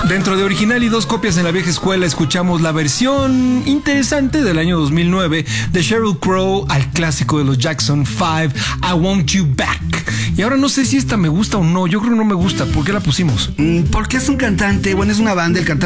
Dentro de original y dos copias en la vieja escuela, escuchamos la versión interesante del año 2009 de Sheryl Crow al clásico de los Jackson 5, I Want You Back. Y ahora no sé si esta me gusta o no. Yo creo que no me gusta. ¿Por qué la pusimos? Porque es un cantante, bueno, es una banda, el cantante